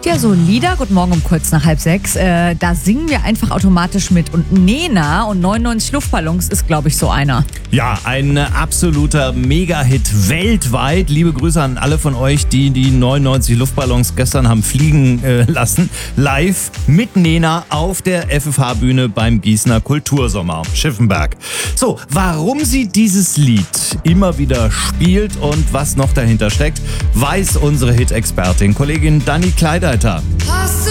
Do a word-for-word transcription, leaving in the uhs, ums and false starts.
ja so Lieder, guten Morgen um kurz nach halb sechs, äh, da singen wir einfach automatisch mit. Und Nena und neunundneunzig Luftballons ist, glaube ich, so einer. Ja, ein absoluter Mega-Hit weltweit. Liebe Grüße an alle von euch, die die neunundneunzig Luftballons gestern haben fliegen äh, lassen. Live mit Nena auf der F F H-Bühne beim Gießener Kultursommer Schiffenberg. So, warum sie dieses Lied immer wieder spielt und was noch dahinter steckt, weiß unsere Hit-Expertin, Kollegin Dani Kleideiter.